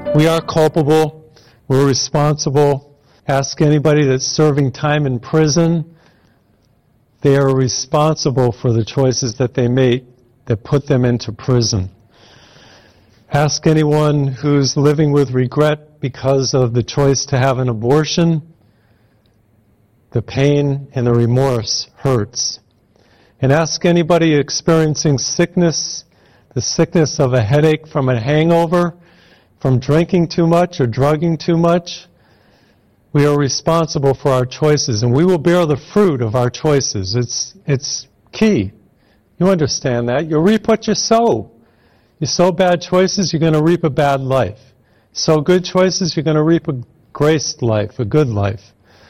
We are culpable. We're responsible. Ask anybody that's serving time in prison. They are responsible for the choices that they make that put them into prison. Ask anyone who's living with regret because of the choice to have an abortion. The pain and the remorse hurts. And ask anybody experiencing sickness, the sickness of a headache from a hangover, from drinking too much or drugging too much. We are responsible for our choices, and we will bear the fruit of our choices. It's key. You understand that. You reap what you sow. You sow bad choices, you're going to reap a bad life. Sow good choices, you're going to reap a graced life, a good life.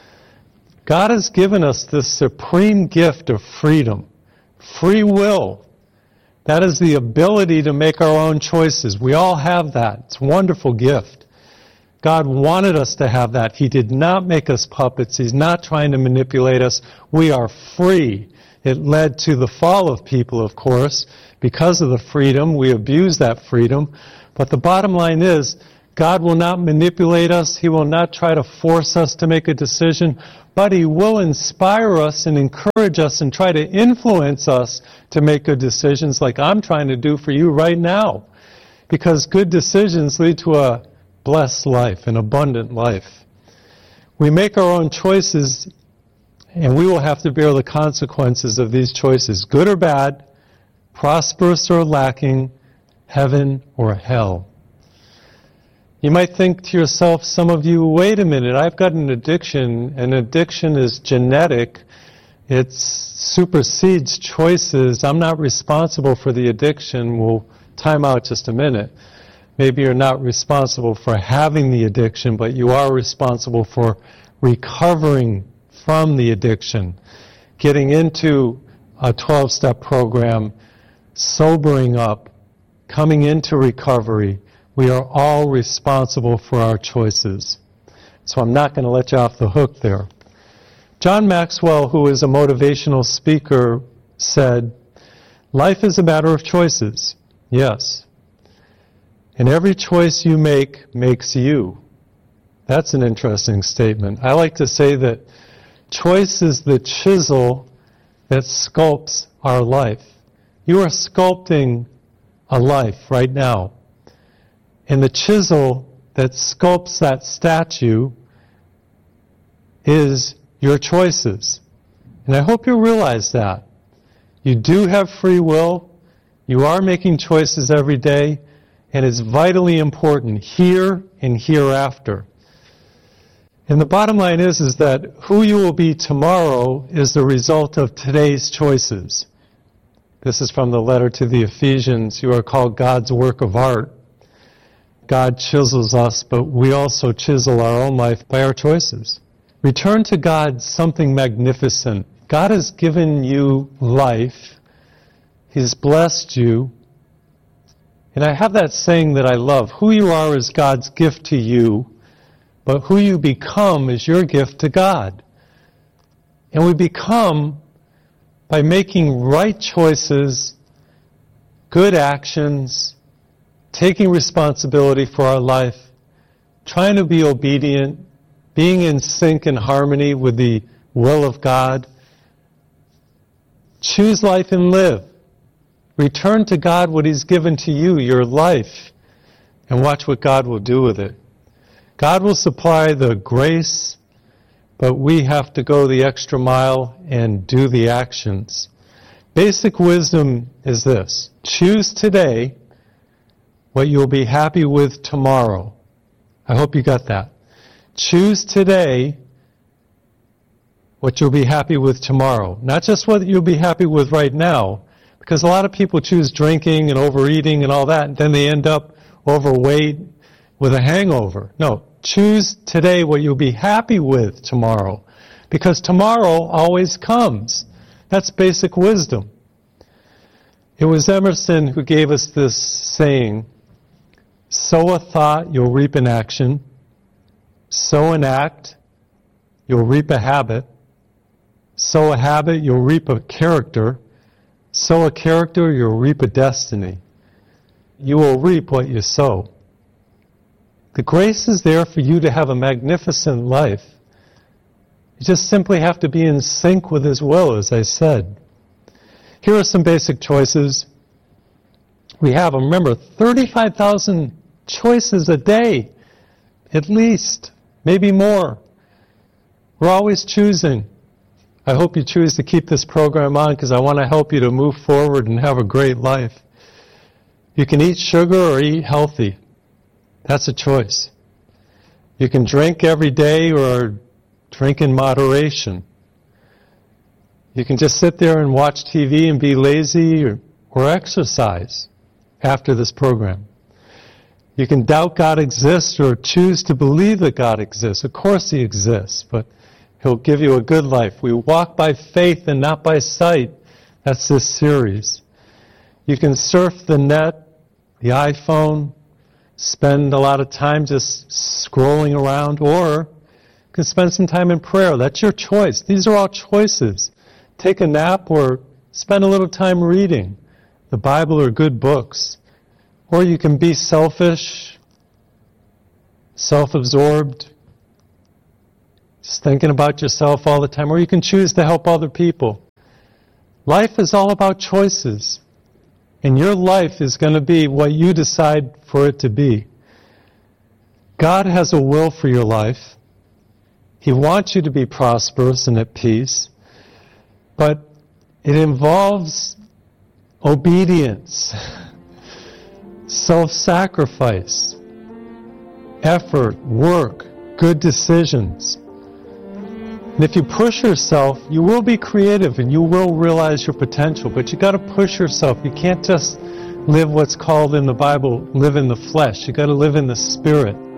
God has given us this supreme gift of freedom, free will. That is the ability to make our own choices. We all have that. It's a wonderful gift. God wanted us to have that. He did not make us puppets. He's not trying to manipulate us. We are free. It led to the fall of people, of course. Because of the freedom, we abuse that freedom. But the bottom line is, God will not manipulate us. He will not try to force us to make a decision, but He will inspire us and encourage us and try to influence us to make good decisions like I'm trying to do for you right now. Because good decisions lead to a blessed life, an abundant life. We make our own choices, and we will have to bear the consequences of these choices, good or bad, prosperous or lacking, heaven or hell. You might think to yourself, some of you, wait a minute, I've got an addiction. An addiction is genetic. It supersedes choices. I'm not responsible for the addiction. We'll time out just a minute. Maybe you're not responsible for having the addiction, but you are responsible for recovering from the addiction, getting into a 12-step program, sobering up, coming into recovery. We are all responsible for our choices. So I'm not going to let you off the hook there. John Maxwell, who is a motivational speaker, said, life is a matter of choices. Yes. And every choice you make makes you. That's an interesting statement. I like to say that choice is the chisel that sculpts our life. You are sculpting a life right now. And the chisel that sculpts that statue is your choices. And I hope you realize that. You do have free will. You are making choices every day. And it's vitally important here and hereafter. And the bottom line is that who you will be tomorrow is the result of today's choices. This is from the letter to the Ephesians. You are called God's work of art. God chisels us, but we also chisel our own life by our choices. Return to God something magnificent. God has given you life. He's blessed you. And I have that saying that I love. Who you are is God's gift to you, but who you become is your gift to God. And we become by making right choices, good actions, taking responsibility for our life, trying to be obedient, being in sync and harmony with the will of God. Choose life and live. Return to God what He's given to you, your life, and watch what God will do with it. God will supply the grace, but we have to go the extra mile and do the actions. Basic wisdom is this: choose today what you'll be happy with tomorrow. I hope you got that. Choose today what you'll be happy with tomorrow. Not just what you'll be happy with right now, because a lot of people choose drinking and overeating and all that, and then they end up overweight with a hangover. No, choose today what you'll be happy with tomorrow, because tomorrow always comes. That's basic wisdom. It was Emerson who gave us this saying: sow a thought, you'll reap an action. Sow an act, you'll reap a habit. Sow a habit, you'll reap a character. Sow a character, you'll reap a destiny. You will reap what you sow. The grace is there for you to have a magnificent life. You just simply have to be in sync with His will, as I said. Here are some basic choices. We have, remember, 35,000 choices a day, at least, maybe more. We're always choosing. I hope you choose to keep this program on because I want to help you to move forward and have a great life. You can eat sugar or eat healthy. That's a choice. You can drink every day or drink in moderation. You can just sit there and watch TV and be lazy or exercise after this program. You can doubt God exists or choose to believe that God exists. Of course He exists, but He'll give you a good life. We walk by faith and not by sight. That's this series. You can surf the net, the iPhone, spend a lot of time just scrolling around, or you can spend some time in prayer. That's your choice. These are all choices. Take a nap or spend a little time reading the Bible or good books. Or you can be selfish, self-absorbed, just thinking about yourself all the time. Or you can choose to help other people. Life is all about choices. And your life is going to be what you decide for it to be. God has a will for your life. He wants you to be prosperous and at peace. But it involves obedience, self-sacrifice, effort, work, good decisions. And if you push yourself, you will be creative and you will realize your potential. But you got to push yourself. You can't just live what's called in the Bible, live in the flesh. You got to live in the Spirit.